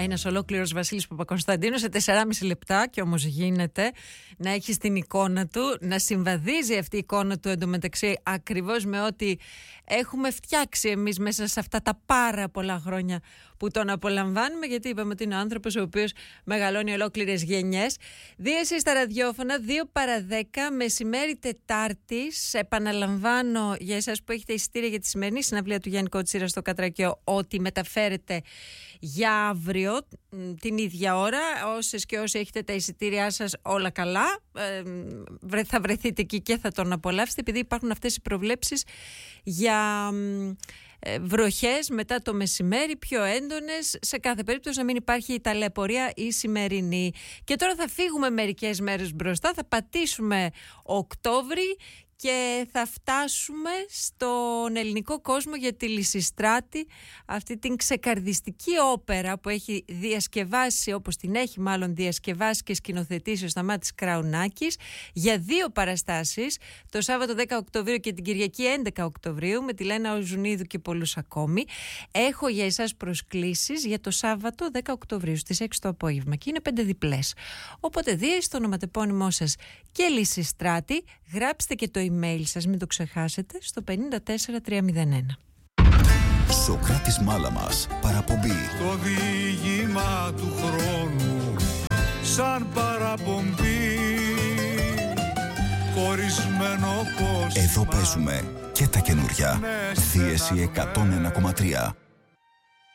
ένας ολόκληρος Βασίλης Παπακωνσταντίνος σε 4,5 λεπτά, και όμως γίνεται, να έχει την εικόνα του, να συμβαδίζει αυτή η εικόνα του εντωμεταξύ ακριβώς με ό,τι έχουμε φτιάξει εμείς μέσα σε αυτά τα πάρα πολλά χρόνια που τον απολαμβάνουμε, γιατί είπαμε ότι είναι ο άνθρωπος ο οποίος μεγαλώνει ολόκληρες γενιές. 2 εσείς στα ραδιόφωνα, 2 παρά 10, μεσημέρι Τετάρτης. Επαναλαμβάνω για εσάς που έχετε εισιτήρια για τη σημερινή συναυλία του Γιάννη Κότσιρα στο Κατρακιό, ότι μεταφέρεται για αύριο την ίδια ώρα. Όσες και όσοι έχετε τα εισιτήριά σας, όλα καλά, θα βρεθείτε εκεί και θα τον απολαύσετε, επειδή υπάρχουν αυτές οι προβλέψεις για βροχές μετά το μεσημέρι, πιο έντονες, σε κάθε περίπτωση να μην υπάρχει η ταλαιπωρία η σημερινή. Και τώρα θα φύγουμε μερικές μέρες μπροστά, θα πατήσουμε Οκτώβρη και θα φτάσουμε στον ελληνικό κόσμο για τη Λυσιστράτη, αυτή την ξεκαρδιστική όπερα που έχει διασκευάσει, όπως την έχει μάλλον διασκευάσει και σκηνοθετήσει ο Σταμάτης Κραουνάκης, για 2 παραστάσεις, το Σάββατο 10 Οκτωβρίου και την Κυριακή 11 Οκτωβρίου, με τη Λένα Οζουνίδου και πολλούς ακόμη. Έχω για εσάς προσκλήσεις για το Σάββατο 10 Οκτωβρίου στις 6 το απόγευμα και είναι 5 διπλές. Οπότε δείτε το ονοματεπώνυμό σας και Λυσιστράτη, γράψτε και το email σας, μην το ξεχάσετε, στο 54301. Σωκράτης Μάλαμας, παραπομπή. Στο διήγημα του χρόνου, σαν παραπομπή, χωρισμένο κόσμο. Εδώ παίζουμε και τα καινούρια. Θίεση 101,3.